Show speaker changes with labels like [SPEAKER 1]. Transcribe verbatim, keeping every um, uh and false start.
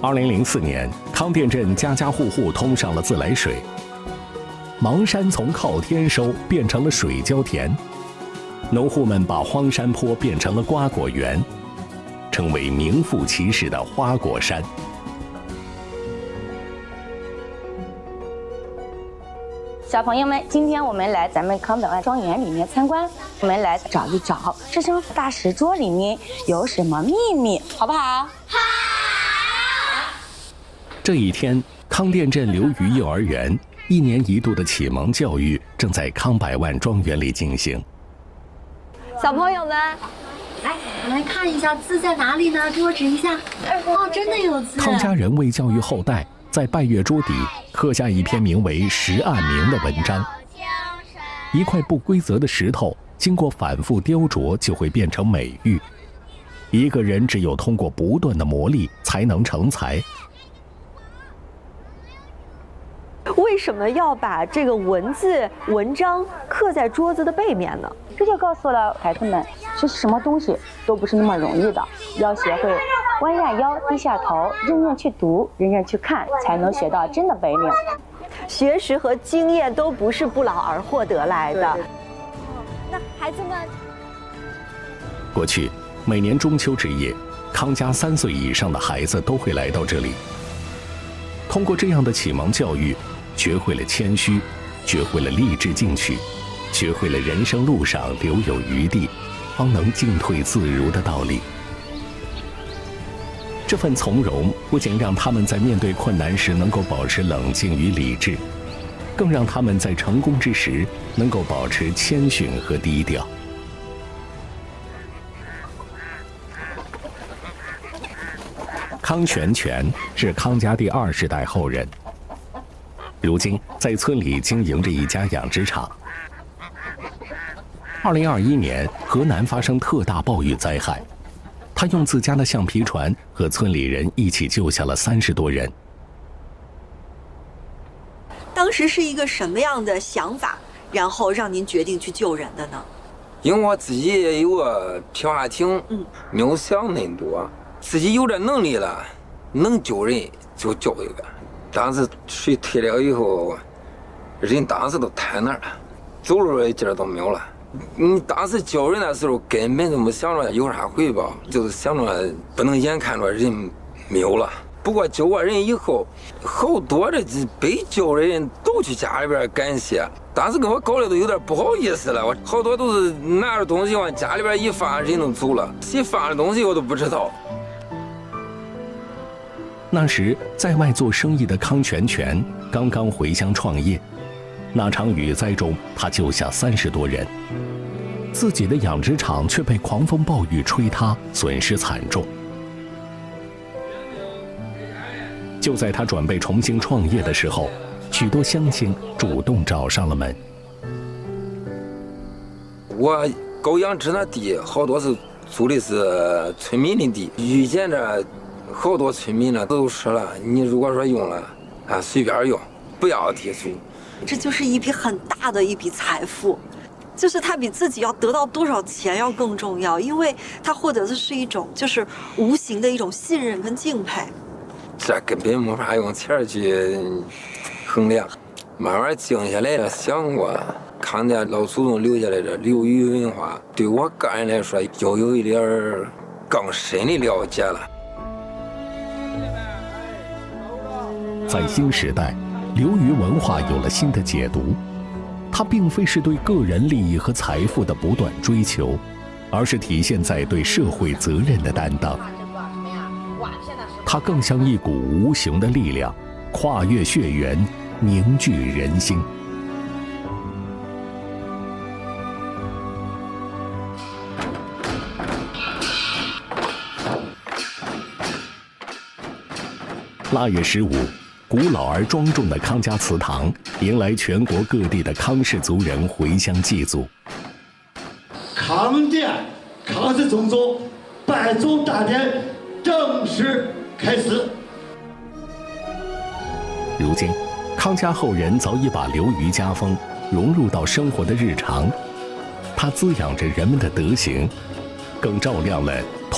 [SPEAKER 1] 二零零四年，康店镇家家户户通上了自来水，邙山从靠天收变成了水浇田，农户们把荒山坡变成了瓜果园，成为名副其实的花果山。
[SPEAKER 2] 小朋友们，今天我们来咱们康百万庄园里面参观，我们来找一找这张大石桌里面有什么秘密，好不好？好。
[SPEAKER 1] 这一天，康店镇刘鱼幼儿园一年一度的启蒙教育正在康百万庄园里进行。
[SPEAKER 3] 小朋友们，
[SPEAKER 4] 来，我们来看一下字在哪里呢？给我指一下。哦，真的有字。
[SPEAKER 1] 康家人为教育后代，在拜月桌底刻下一篇名为《石案铭》的文章。一块不规则的石头，经过反复雕琢，就会变成美玉。一个人只有通过不断的磨砺，才能成才。
[SPEAKER 3] 为什么要把这个文字文章刻在桌子的背面呢？
[SPEAKER 2] 这就告诉了孩子们，学习什么东西都不是那么容易的，要学会弯下腰、低下头，认真去读，认真去看，才能学到真的本领。
[SPEAKER 3] 学识和经验都不是不劳而获得来的。那孩子们，
[SPEAKER 1] 过去每年中秋之夜，康家三岁以上的孩子都会来到这里。通过这样的启蒙教育，学会了谦虚，学会了励志进取，学会了人生路上留有余地，方能进退自如的道理。这份从容不仅让他们在面对困难时能够保持冷静与理智，更让他们在成功之时能够保持谦逊和低调。康全全是康家第二十代后人，如今在村里经营着一家养殖场。二零二一年，河南发生特大暴雨灾害，他用自家的橡皮船和村里人一起救下了三十多人。
[SPEAKER 5] 当时是一个什么样的想法，然后让您决定去救人的呢？
[SPEAKER 6] 因为我自己也有个皮划艇，嗯，没有想那么多，自己有这能力了，能救人就救一个。当时水退了以后，人当时都瘫那儿了，走路的劲儿都没有了。你当时救人的时候根本就没想着有啥回报，就是想着不能眼看着人没有了。不过救过人以后，好多的被救的人都去家里边感谢。当时给我搞得都有点不好意思了，我好多都是拿着东西往家里边一放，人都走了，谁放的东西我都不知道。
[SPEAKER 1] 那时在外做生意的康全全刚刚回乡创业，那场雨灾中他救下三十多人，自己的养殖场却被狂风暴雨吹塌，损失惨重。就在他准备重新创业的时候，许多乡亲主动找上了门。
[SPEAKER 6] 我搞养殖那地好多是租的是村民的地，遇见着好多村民呢都说了，你如果说用了啊，随便用，不要提出。
[SPEAKER 5] 这就是一笔很大的一笔财富，就是他比自己要得到多少钱要更重要，因为他获得的是一种就是无形的一种信任跟敬佩。
[SPEAKER 6] 这根本没法用钱去衡量。慢慢静下来了，想过康家老祖宗留下来的刘鱼文化，对我个人来说又有一点更深的了解了。
[SPEAKER 1] 在新时代，刘鱼文化有了新的解读，它并非是对个人利益和财富的不断追求，而是体现在对社会责任的担当。它更像一股无形的力量，跨越血缘，凝聚人心。腊月十五，古老而庄重的康家祠堂迎来全国各地的康氏族人回乡祭祖。
[SPEAKER 7] 康店康氏宗族拜祖大典正式开始。
[SPEAKER 1] 如今，康家后人早已把刘鱼家风融入到生活的日常，它滋养着人们的德行，更照亮了